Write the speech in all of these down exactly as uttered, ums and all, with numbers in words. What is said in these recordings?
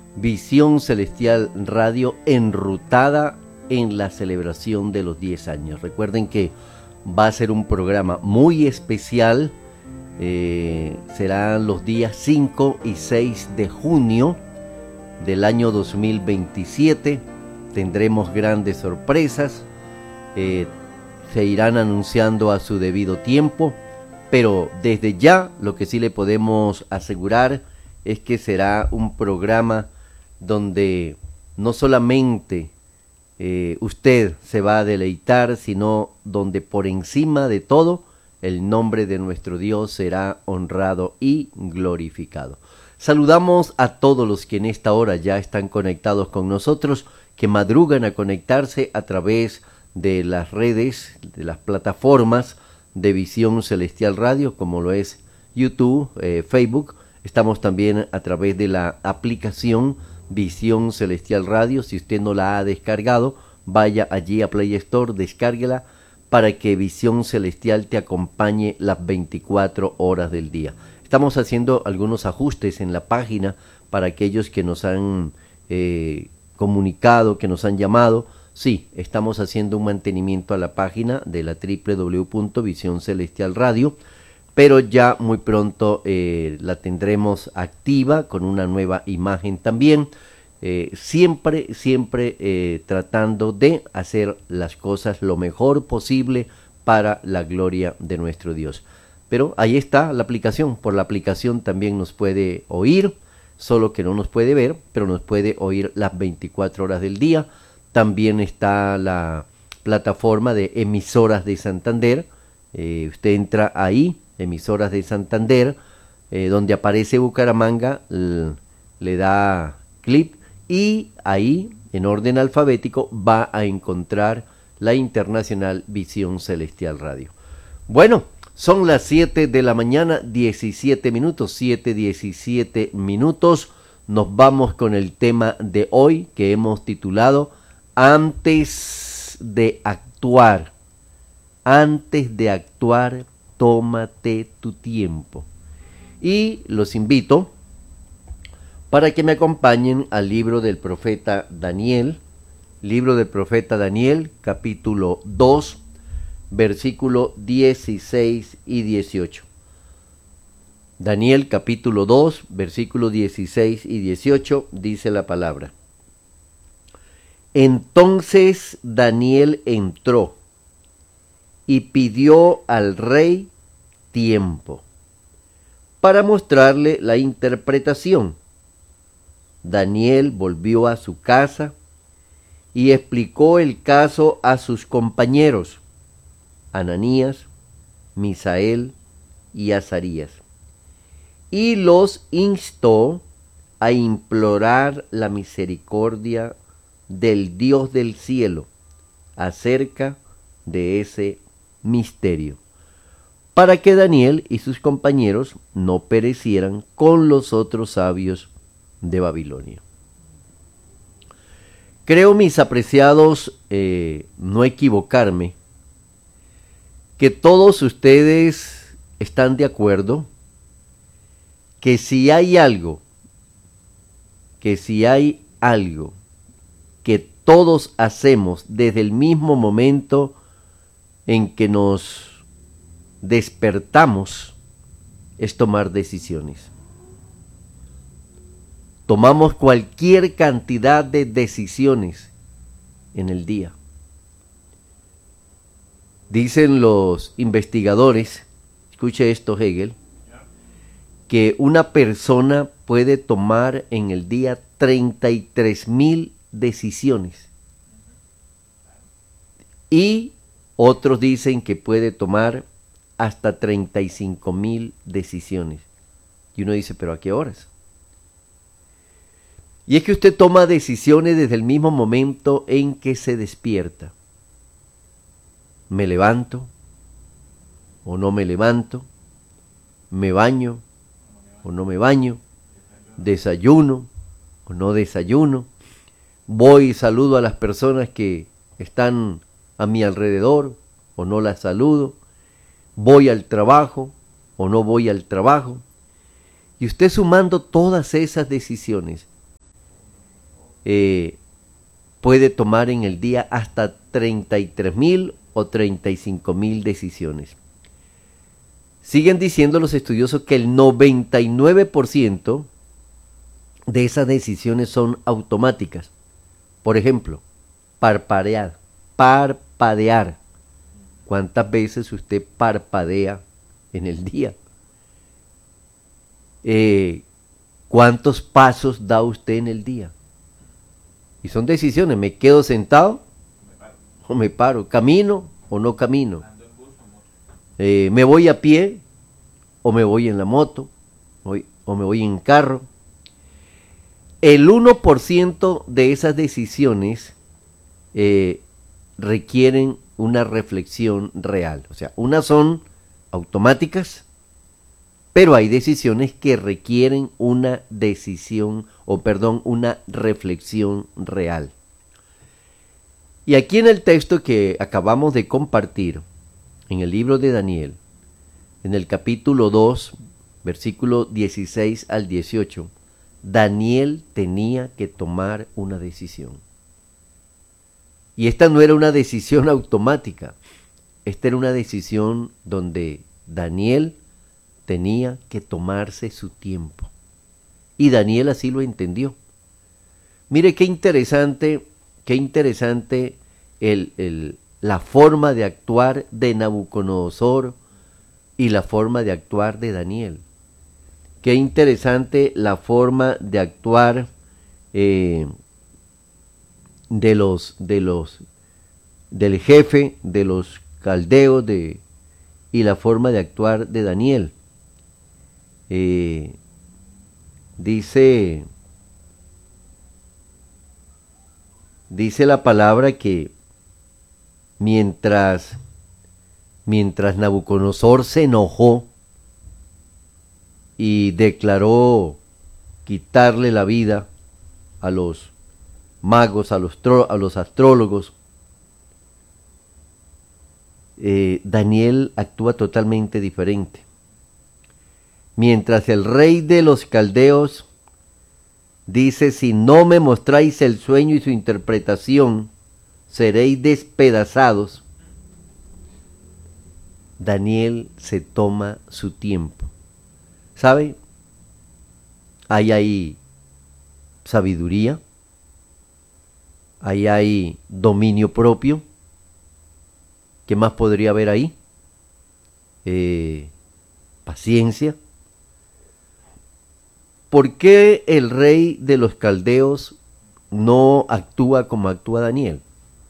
Visión Celestial Radio enrutada en la celebración de los diez años. Recuerden que va a ser un programa muy especial. Eh, serán los días cinco y seis de junio del año dos mil veintisiete. Tendremos grandes sorpresas. Eh, se irán anunciando a su debido tiempo. Pero desde ya lo que sí le podemos asegurar es que será un programa donde no solamente eh, usted se va a deleitar, sino donde por encima de todo el nombre de nuestro Dios será honrado y glorificado. Saludamos a todos los que en esta hora ya están conectados con nosotros, que madrugan a conectarse a través de las redes, de las plataformas de Visión Celestial Radio, como lo es YouTube, eh, Facebook. Estamos también a través de la aplicación Visión Celestial Radio. Si usted no la ha descargado, vaya allí a Play Store, descárguela para que Visión Celestial te acompañe las veinticuatro horas del día. Estamos haciendo algunos ajustes en la página para aquellos que nos han eh, comunicado, que nos han llamado. Sí, estamos haciendo un mantenimiento a la página de la doble u doble u doble u punto visión celestial radio, pero ya muy pronto eh, la tendremos activa con una nueva imagen también, eh, siempre, siempre eh, tratando de hacer las cosas lo mejor posible para la gloria de nuestro Dios. Pero ahí está la aplicación, por la aplicación también nos puede oír, solo que no nos puede ver, pero nos puede oír las veinticuatro horas del día. También está la plataforma de Emisoras de Santander. Eh, usted entra ahí, Emisoras de Santander, eh, donde aparece Bucaramanga, l- le da clic y ahí, en orden alfabético, va a encontrar la Internacional Visión Celestial Radio. Bueno, son las siete de la mañana, diecisiete minutos, siete, diecisiete minutos. Nos vamos con el tema de hoy que hemos titulado Antes de actuar. Antes de actuar, tómate tu tiempo. Y los invito para que me acompañen al libro del profeta Daniel, libro del profeta Daniel, capítulo dos, versículo dieciséis y dieciocho. Daniel capítulo dos, versículo dieciséis y dieciocho, dice la palabra. Entonces Daniel entró y pidió al rey tiempo para mostrarle la interpretación. Daniel volvió a su casa y explicó el caso a sus compañeros, Ananías, Misael y Azarías, y los instó a implorar la misericordia del Dios del cielo acerca de ese misterio, para que Daniel y sus compañeros no perecieran con los otros sabios de Babilonia. Creo, mis apreciados, eh, no equivocarme, que todos ustedes están de acuerdo que si hay algo, que si hay algo que todos hacemos desde el mismo momento en que nos despertamos, es tomar decisiones. Tomamos cualquier cantidad de decisiones en el día. Dicen los investigadores, escuche esto, Hegel, que una persona puede tomar en el día treinta y tres mil decisiones. Y otros dicen que puede tomar hasta treinta y cinco mil decisiones. Y uno dice, ¿pero a qué horas? Y es que usted toma decisiones desde el mismo momento en que se despierta. ¿Me levanto o no me levanto? ¿Me baño o no me baño? ¿Desayuno o no desayuno? ¿Voy y saludo a las personas que están a mi alrededor o no las saludo? ¿Voy al trabajo o no voy al trabajo? Y usted sumando todas esas decisiones, eh, puede tomar en el día hasta treinta y tres mil o treinta y cinco mil decisiones. Siguen diciendo los estudiosos que el noventa y nueve por ciento de esas decisiones son automáticas. Por ejemplo, parpadear, parpadear. ¿Cuántas veces usted parpadea en el día? Eh, ¿Cuántos pasos da usted en el día? Y son decisiones, ¿me quedo sentado o me paro? ¿Camino o no camino? Eh, ¿Me voy a pie o me voy en la moto o me voy en carro? El uno por ciento de esas decisiones eh, requieren una reflexión real. O sea, unas son automáticas, pero hay decisiones que requieren una decisión, o perdón, una reflexión real. Y aquí en el texto que acabamos de compartir, en el libro de Daniel, en el capítulo dos, versículo dieciséis al dieciocho, Daniel tenía que tomar una decisión. Y esta no era una decisión automática, esta era una decisión donde Daniel tenía que tomarse su tiempo. Y Daniel así lo entendió. Mire qué interesante, qué interesante el, el, la forma de actuar de Nabucodonosor y la forma de actuar de Daniel. Qué interesante la forma de actuar eh, de los, de los, del jefe de los caldeos de, y la forma de actuar de Daniel. Eh, dice, dice la palabra que mientras, mientras Nabucodonosor se enojó y declaró quitarle la vida a los magos, a los, a los astrólogos, eh, Daniel actúa totalmente diferente. Mientras el rey de los caldeos dice, si no me mostráis el sueño y su interpretación, seréis despedazados, Daniel se toma su tiempo. ¿Sabe? Ahí hay sabiduría, ahí hay dominio propio. ¿Qué más podría haber ahí? Eh, paciencia. ¿Por qué el rey de los caldeos no actúa como actúa Daniel?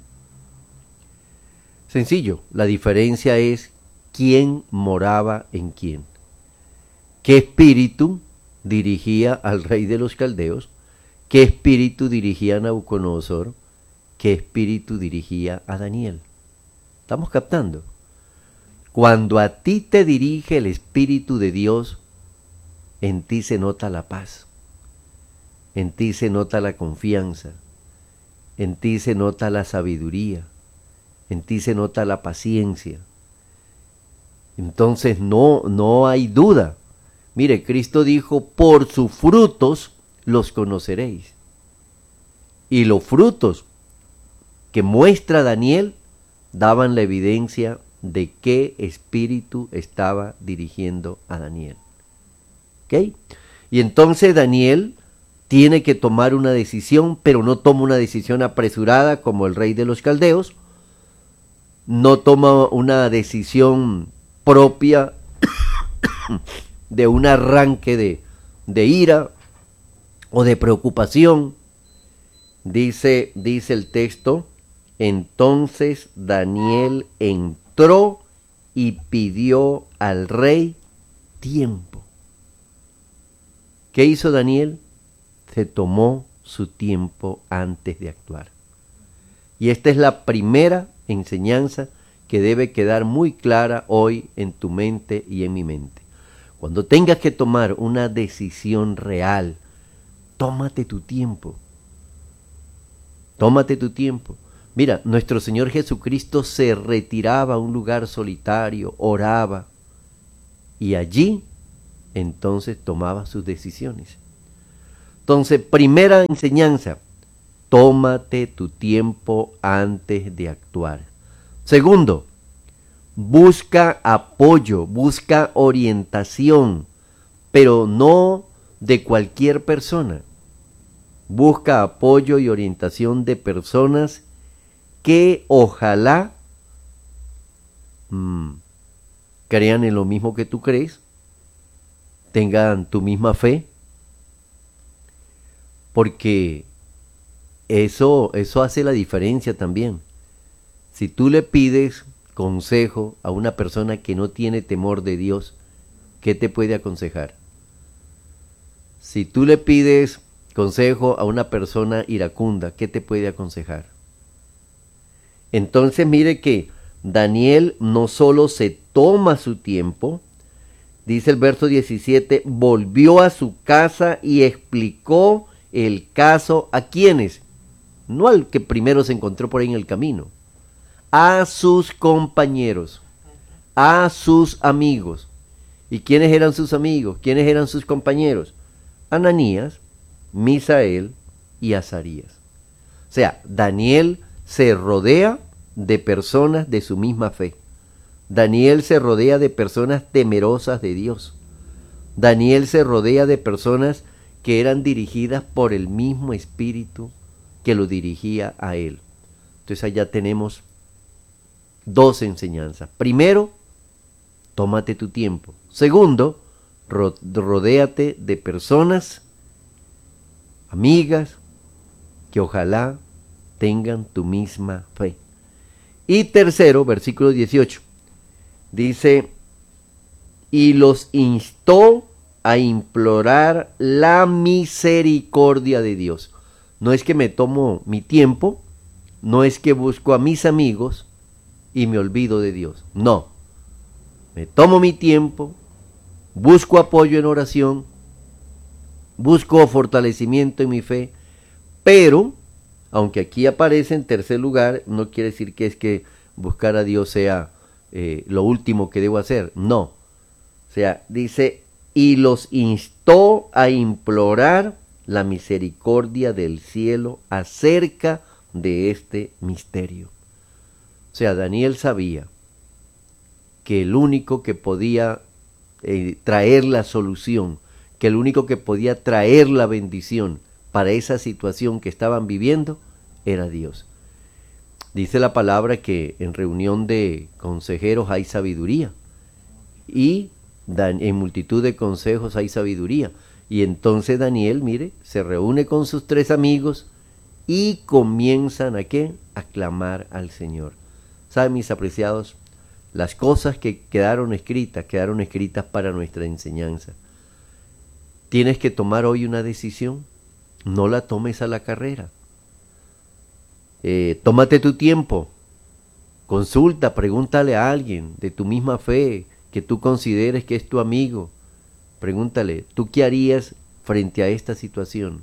Sencillo, la diferencia es quién moraba en quién. ¿Qué espíritu dirigía al rey de los caldeos? ¿Qué espíritu dirigía a Nabucodonosor? ¿Qué espíritu dirigía a Daniel? ¿Estamos captando? Cuando a ti te dirige el Espíritu de Dios, en ti se nota la paz, en ti se nota la confianza, en ti se nota la sabiduría, en ti se nota la paciencia. Entonces no, no hay duda. Mire, Cristo dijo, por sus frutos los conoceréis. Y los frutos que muestra Daniel daban la evidencia de qué espíritu estaba dirigiendo a Daniel. ¿Ok? Y entonces Daniel tiene que tomar una decisión, pero no toma una decisión apresurada como el rey de los caldeos, no toma una decisión propia de un arranque de, de ira o de preocupación. Dice, dice el texto, entonces Daniel entró y pidió al rey tiempo. ¿Qué hizo Daniel? Se tomó su tiempo antes de actuar. Y esta es la primera enseñanza que debe quedar muy clara hoy en tu mente y en mi mente. Cuando tengas que tomar una decisión real, tómate tu tiempo. Tómate tu tiempo. Mira, nuestro Señor Jesucristo se retiraba a un lugar solitario, oraba, y allí entonces tomaba sus decisiones. Entonces, primera enseñanza, tómate tu tiempo antes de actuar. Segundo, busca apoyo, busca orientación, pero no de cualquier persona. Busca apoyo y orientación de personas que ojalá mmm, crean en lo mismo que tú crees, tengan tu misma fe, porque eso, eso hace la diferencia también. Si tú le pides consejo a una persona que no tiene temor de Dios, ¿qué te puede aconsejar? Si tú le pides consejo a una persona iracunda, ¿qué te puede aconsejar? Entonces mire que Daniel no solo se toma su tiempo, dice el verso diecisiete, volvió a su casa y explicó el caso a quienes, no al que primero se encontró por ahí en el camino, a sus compañeros, a sus amigos. ¿Y quiénes eran sus amigos? ¿Quiénes eran sus compañeros? Ananías, Misael y Azarías. O sea, Daniel se rodea de personas de su misma fe. Daniel se rodea de personas temerosas de Dios. Daniel se rodea de personas que eran dirigidas por el mismo Espíritu que lo dirigía a él. Entonces allá tenemos dos enseñanzas. Primero, tómate tu tiempo. Segundo, ro- rodéate de personas, amigas, que ojalá tengan tu misma fe. Y tercero, versículo dieciocho, dice, y los instó a implorar la misericordia de Dios. No es que me tomo mi tiempo, no es que busco a mis amigos y me olvido de Dios. No, me tomo mi tiempo, busco apoyo en oración, busco fortalecimiento en mi fe, pero, aunque aquí aparece en tercer lugar, no quiere decir que es que buscar a Dios sea eh, lo último que debo hacer. No. O sea, dice, y los instó a implorar la misericordia del cielo acerca de este misterio. O sea, Daniel sabía que el único que podía eh, traer la solución, que el único que podía traer la bendición para esa situación que estaban viviendo era Dios. Dice la palabra que en reunión de consejeros hay sabiduría y en multitud de consejos hay sabiduría. Y entonces Daniel, mire, se reúne con sus tres amigos y comienzan a ¿qué? A clamar al Señor. ¿Saben, mis apreciados? Las cosas que quedaron escritas, quedaron escritas para nuestra enseñanza. Tienes que tomar hoy una decisión. No la tomes a la carrera. Eh, tómate tu tiempo. Consulta, pregúntale a alguien de tu misma fe que tú consideres que es tu amigo. Pregúntale, ¿tú qué harías frente a esta situación?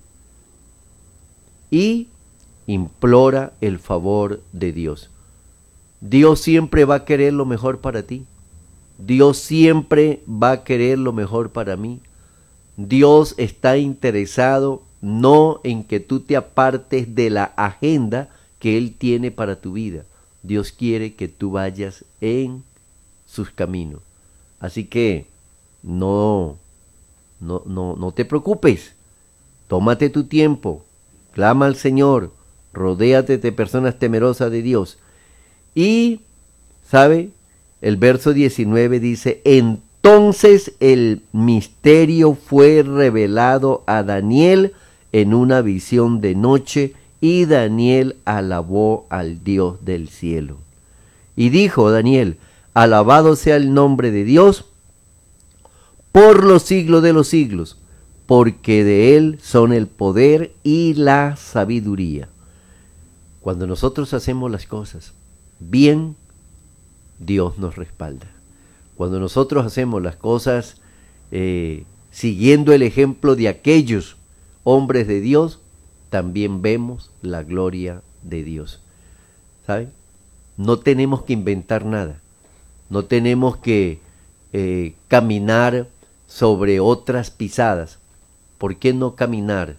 Y implora el favor de Dios. Dios siempre va a querer lo mejor para ti. Dios siempre va a querer lo mejor para mí. Dios está interesado no en que tú te apartes de la agenda que Él tiene para tu vida. Dios quiere que tú vayas en sus caminos. Así que no, no, no, no te preocupes. Tómate tu tiempo. Clama al Señor. Rodéate de personas temerosas de Dios. Y, ¿sabe? El verso diecinueve dice, entonces el misterio fue revelado a Daniel en una visión de noche, y Daniel alabó al Dios del cielo. Y dijo Daniel, alabado sea el nombre de Dios por los siglos de los siglos, porque de Él son el poder y la sabiduría. Cuando nosotros hacemos las cosas bien, Dios nos respalda. Cuando nosotros hacemos las cosas eh, siguiendo el ejemplo de aquellos hombres de Dios, también vemos la gloria de Dios. ¿Saben? No tenemos que inventar nada. No tenemos que eh, caminar sobre otras pisadas. ¿Por qué no caminar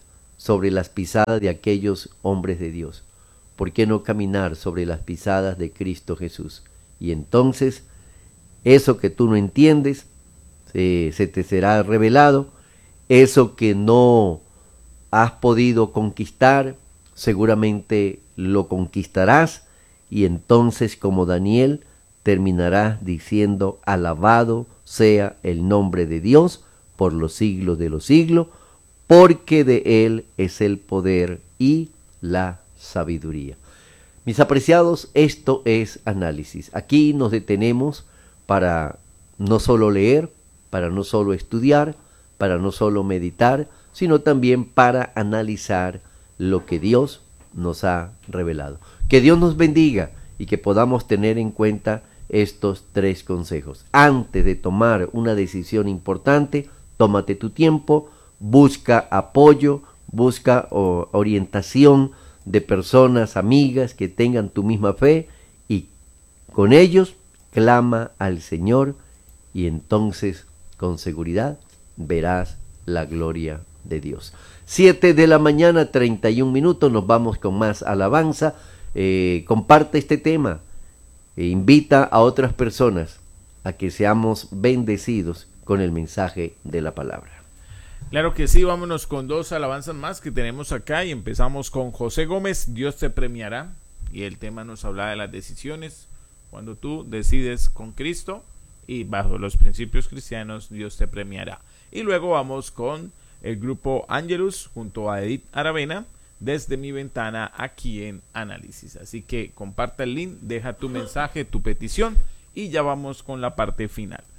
sobre las pisadas de aquellos hombres de Dios? ¿Por qué no caminar sobre las pisadas de Cristo Jesús? Y entonces, eso que tú no entiendes, se, se te será revelado. Eso que no has podido conquistar, seguramente lo conquistarás. Y entonces, como Daniel, terminarás diciendo: alabado sea el nombre de Dios por los siglos de los siglos, porque de Él es el poder y la sabiduría. Mis apreciados, esto es análisis. Aquí nos detenemos para no solo leer, para no solo estudiar, para no solo meditar, sino también para analizar lo que Dios nos ha revelado. Que Dios nos bendiga y que podamos tener en cuenta estos tres consejos. Antes de tomar una decisión importante, tómate tu tiempo, busca apoyo, busca oh, orientación de personas, amigas que tengan tu misma fe, y con ellos clama al Señor, y entonces con seguridad verás la gloria de Dios. Siete de la mañana, treinta y un minutos, nos vamos con más alabanza. Eh, comparte este tema, e invita a otras personas a que seamos bendecidos con el mensaje de la palabra. Claro que sí, vámonos con dos alabanzas más que tenemos acá y empezamos con José Gómez, Dios te premiará, y el tema nos habla de las decisiones. Cuando tú decides con Cristo y bajo los principios cristianos, Dios te premiará. Y luego vamos con el grupo Angelus junto a Edith Aravena, Desde mi ventana, aquí en Análisis. Así que comparta el link, deja tu mensaje, tu petición, y ya vamos con la parte final.